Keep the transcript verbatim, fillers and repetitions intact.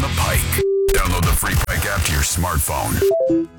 the Pike. Download the free Pike app to your smartphone.